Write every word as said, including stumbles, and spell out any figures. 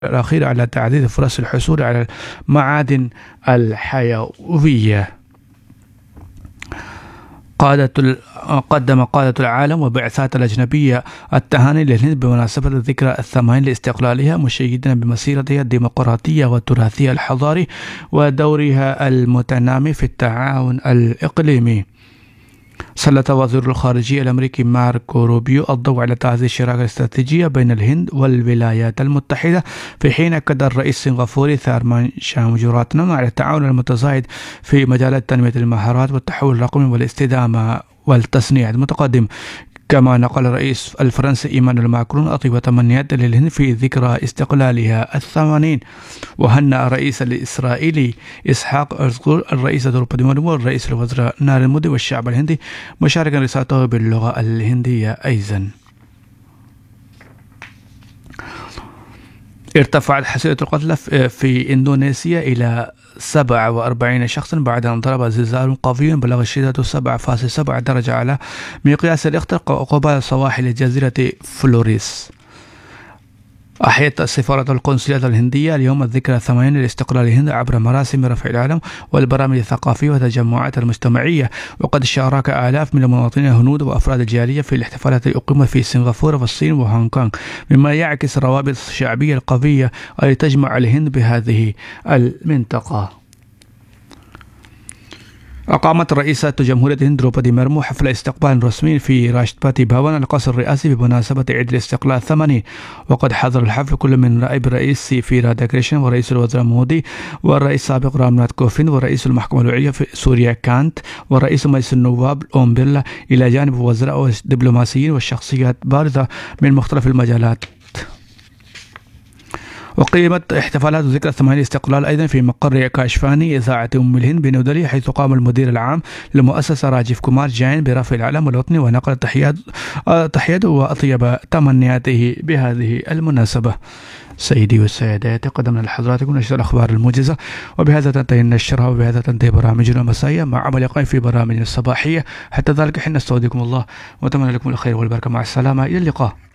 الأخيرة على تعزيز فرص الحصول على المعادن الحيوية. قادة قدم قادة العالم وبعثات الأجنبية التهاني للهند بمناسبة الذكرى الثمانين لاستقلالها، مشيدين بمسيرتها الديمقراطية والتراثية الحضاري ودورها المتنامي في التعاون الإقليمي. سلط وزير الخارجية الأمريكي ماركو روبيو الضوء على تعزيز الشراكة الاستراتيجية بين الهند والولايات المتحدة، في حين أكد الرئيس السنغافوري ثارمان شاموجوراتنم على التعاون المتزايد في مجالات تنمية المهارات والتحول الرقمي والاستدامة والتصنيع المتقدم. كما نقل الرئيس الفرنسي إيمانويل ماكرون أطيب تمنيات للهند في ذكرى استقلالها الثمانين، وهنأ الرئيس الإسرائيلي إسحاق هرزوغ الرئيس دربدي والرئيس الوزراء ناريندرا مودي والشعب الهندي، مشاركا رسالته باللغة الهندية أيضا. ارتفعت حصيلة القتلى في إندونيسيا إلى سبعة وأربعين شخصا بعد أن ضرب زلزال قوي بلغ شدته سبعة فاصلة سبعة درجة على مقياس ريختر قبال سواحل جزيرة فلوريس. أحيت السفارة القنصلية الهندية اليوم الذكرى الثمانين لاستقلال الهند عبر مراسم رفع العلم والبرامج الثقافية والتجمعات المجتمعية، وقد شارك آلاف من المواطنين الهنود وأفراد الجالية في الاحتفالات التي أقيمت في سنغافورة والصين وهونغ كونغ، مما يعكس الروابط الشعبية القوية التي تجمع الهند بهذه المنطقة. أقامت رئيسة جمهورية الهند دربدي مرمو حفل استقبال رسمي في راشترابتي بھون القصر الرئاسي بمناسبة عيد الاستقلال الثمانين، وقد حضر الحفل كل من نائب الرئيس سي في راداكريشن ورئيس الوزراء مودي والرئيس السابق رامناث كوفيند ورئيس المحكمة العليا في سوريا كانت ورئيس مجلس النواب أوم بيرلا، إلى جانب وزراء ودبلوماسيين وشخصيات بارزة من مختلف المجالات. وقيمت احتفالات ذكرى الثمانين الاستقلال أيضا في مقر كاشفاني إذاعة أم الهند بنيودلهي، حيث قام المدير العام للمؤسسة راجيف كومار جين برفع العلم الوطني ونقل تحيات تحياته وأطيب تمنياته بهذه المناسبة. سيدي والسيدات، قدمنا لحضراتكم نشر الأخبار الموجزة، وبهذا تنتهي النشرة وبهذا تنتهي برامجنا المسائية مع عمل يقين في برامجنا الصباحية. حتى ذلك حين نستودعكم الله وأتمنى لكم الخير والبركة، مع السلامة، إلى اللقاء.